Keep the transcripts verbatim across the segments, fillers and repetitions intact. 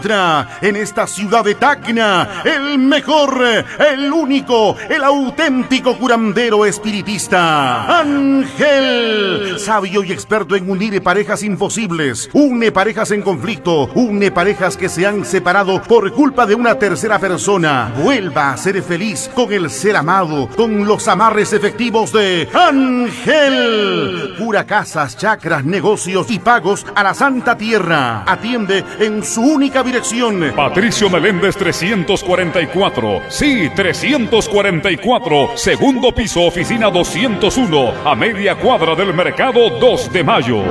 En esta ciudad de Tacna, el mejor, el único, el auténtico curandero espiritista, Ángel, sabio y experto en unir parejas imposibles, une parejas en conflicto, une parejas que se han separado por culpa de una tercera persona. Vuelva a ser feliz con el ser amado, con los amarres efectivos de Ángel. Cura casas, chakras, negocios y pagos a la Santa Tierra. Atiende en su única dirección. Patricio Meléndez trescientos cuarenta y cuatro. Sí, trescientos cuarenta y cuatro. Segundo piso, oficina doscientos uno. A media cuadra del mercado dos de mayo.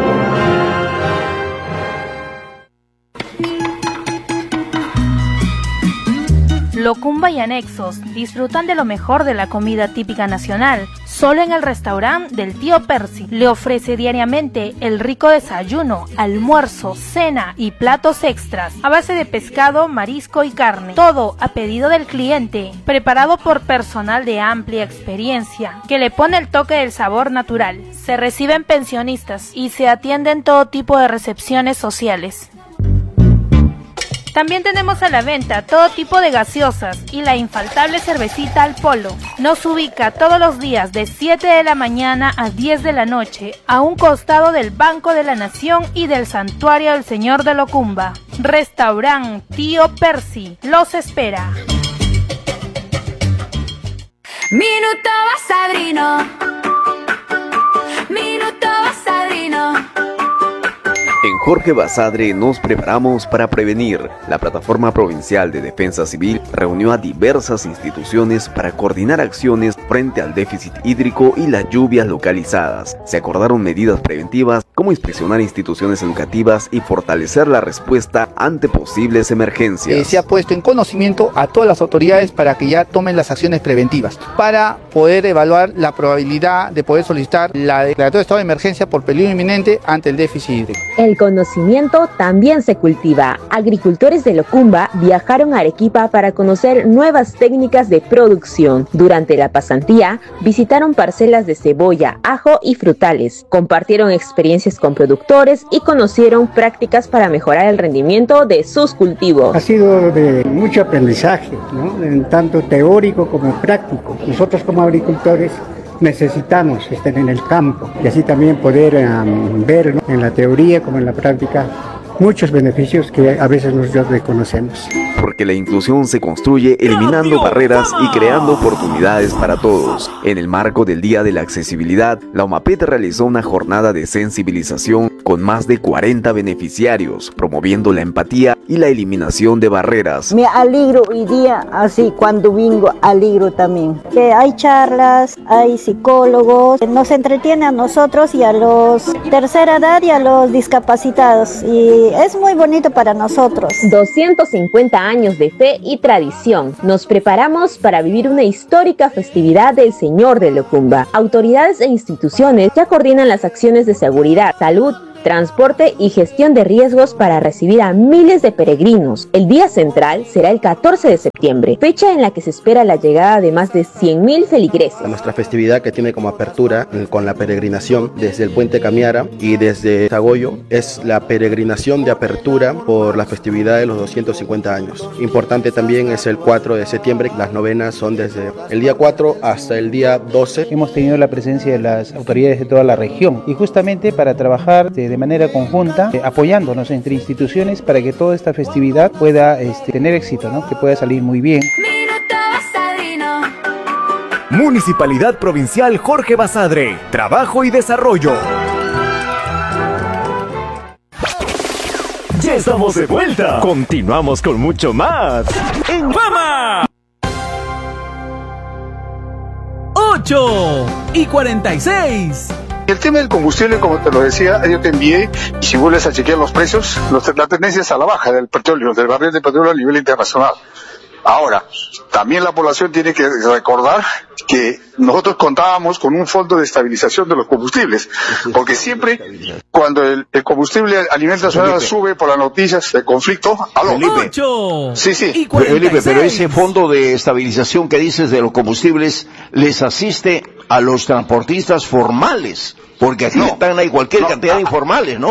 Locumba y anexos disfrutan de lo mejor de la comida típica nacional, solo en el restaurante del tío Percy. Le ofrece diariamente el rico desayuno, almuerzo, cena y platos extras a base de pescado, marisco y carne. Todo a pedido del cliente, preparado por personal de amplia experiencia, que le pone el toque del sabor natural. Se reciben pensionistas y se atienden todo tipo de recepciones sociales. También tenemos a la venta todo tipo de gaseosas y la infaltable cervecita al polo. Nos ubica todos los días de siete de la mañana a diez de la noche, a un costado del Banco de la Nación y del Santuario del Señor de Locumba. Restaurant Tío Percy los espera. Minuto Basadrino. Minuto Basadrino. En Jorge Basadre nos preparamos para prevenir. La Plataforma Provincial de Defensa Civil reunió a diversas instituciones para coordinar acciones frente al déficit hídrico y las lluvias localizadas. Se acordaron medidas preventivas como inspeccionar instituciones educativas y fortalecer la respuesta ante posibles emergencias. Eh, se ha puesto en conocimiento a todas las autoridades para que ya tomen las acciones preventivas, para poder evaluar la probabilidad de poder solicitar la declaratoria de estado de emergencia por peligro inminente ante el déficit hídrico. El conocimiento también se cultiva. Agricultores de Locumba viajaron a Arequipa para conocer nuevas técnicas de producción. Durante la pasantía, visitaron parcelas de cebolla, ajo y frutales. Compartieron experiencias con productores y conocieron prácticas para mejorar el rendimiento de sus cultivos. Ha sido de mucho aprendizaje, ¿no? En tanto teórico como práctico. Nosotros como agricultores necesitamos estar en el campo y así también poder um, ver, ¿no?, en la teoría como en la práctica muchos beneficios que a veces nosotros desconocemos. Porque la inclusión se construye eliminando barreras y creando oportunidades para todos. En el marco del Día de la Accesibilidad, la OMAPET realizó una jornada de sensibilización con más de cuarenta beneficiarios, promoviendo la empatía y la eliminación de barreras. Me alegro hoy día, así cuando vengo alegro también. Que hay charlas, hay psicólogos, nos entretiene a nosotros y a los tercera edad y a los discapacitados. Y es muy bonito para nosotros. doscientos cincuenta años de fe y tradición. Nos preparamos para vivir una histórica festividad del Señor de Locumba. Autoridades e instituciones ya coordinan las acciones de seguridad, salud, transporte y gestión de riesgos para recibir a miles de peregrinos. El día central será el catorce de septiembre, fecha en la que se espera la llegada de más de cien mil feligreses. Nuestra festividad, que tiene como apertura con la peregrinación desde el Puente Camiara y desde Sagoyo, es la peregrinación de apertura por la festividad de los doscientos cincuenta años. Importante también es el cuatro de septiembre, las novenas son desde el día cuatro hasta el día doce. Hemos tenido la presencia de las autoridades de toda la región y justamente para trabajar de de manera conjunta, eh, apoyándonos entre instituciones para que toda esta festividad pueda este, tener éxito, ¿no? Que pueda salir muy bien. Municipalidad Provincial Jorge Basadre, Trabajo y Desarrollo. Ya estamos de vuelta. Continuamos con mucho más en Fama. ocho y cuarenta y seis. El tema del combustible, como te lo decía, yo te envié, y si vuelves a chequear los precios, los, la tendencia es a la baja del petróleo, del barril de petróleo a nivel internacional. Ahora, también la población tiene que recordar que nosotros contábamos con un fondo de estabilización de los combustibles, porque siempre cuando el, el combustible a nivel nacional Felipe. sube por las noticias de conflicto, ¿aló? Felipe. Sí, sí. Felipe, pero ese fondo de estabilización que dices de los combustibles les asiste a los transportistas formales, porque aquí no, están hay cualquier no, cantidad de informales, ¿no?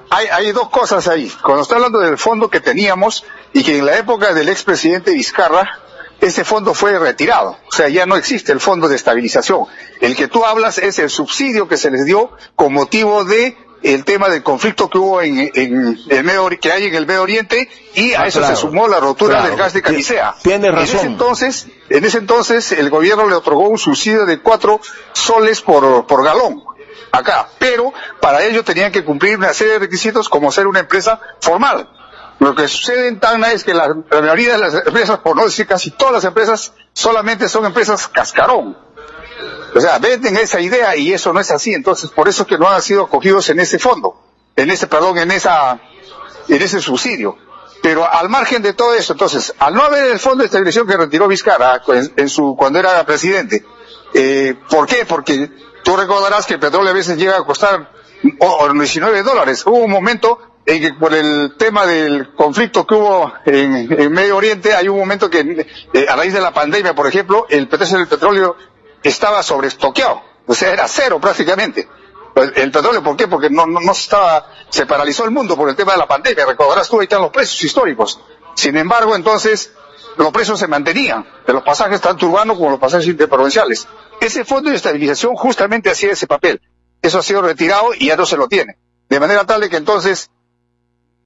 hay, hay dos cosas ahí. Cuando está hablando del fondo que teníamos y que en la época del expresidente Vizcarra, ese fondo fue retirado. O sea, ya no existe el fondo de estabilización. El que tú hablas es el subsidio que se les dio con motivo de el tema del conflicto que hubo en, en el Medio, que hay en el Medio Oriente, y a ah, eso claro, se sumó la rotura claro, del gas de Camisea. Tiene razón. En ese entonces, en ese entonces el gobierno le otorgó un subsidio de cuatro soles por, por galón acá, pero para ello tenían que cumplir una serie de requisitos como ser una empresa formal. Lo que sucede en Tacna es que la, la mayoría de las empresas, por no decir casi todas las empresas, solamente son empresas cascarón. O sea, venden esa idea y eso no es así. Entonces, por eso que no han sido acogidos en ese fondo, en ese, perdón, en esa, en ese subsidio. Pero al margen de todo eso, entonces, al no haber el fondo de estabilización que retiró Vizcarra en, en su, cuando era presidente, eh, ¿por qué? Porque tú recordarás que el petróleo a veces llega a costar oh, diecinueve dólares. Hubo un momento en que por el tema del conflicto que hubo en, en Medio Oriente, hay un momento que eh, a raíz de la pandemia, por ejemplo, el precio del petróleo estaba sobreestoqueado, o sea, era cero prácticamente. El petróleo, ¿por qué? Porque no, no, no estaba, se paralizó el mundo por el tema de la pandemia. Recordarás tú, ahí están los precios históricos. Sin embargo, entonces, los precios se mantenían, de los pasajes tanto urbanos como los pasajes interprovinciales. Ese fondo de estabilización justamente hacía ese papel. Eso ha sido retirado y ya no se lo tiene. De manera tal de que entonces,